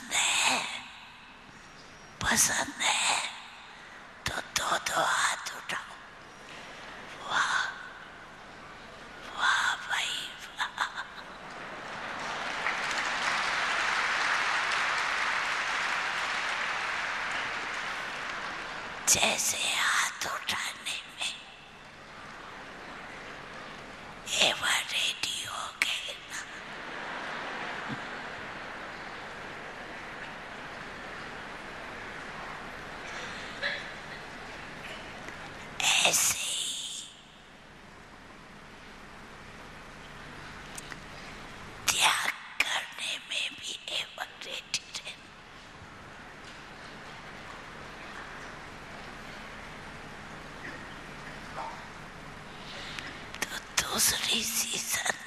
है, पसंद है तो दो दो हाथ उठाओ। वाह वाह भाई वाह। जैसे हाथ उठाने में एवर रेडी हो गए ना, ऐसे ही त्याग करने में भी एवर रेडी रहना। तो दूसरी सीजन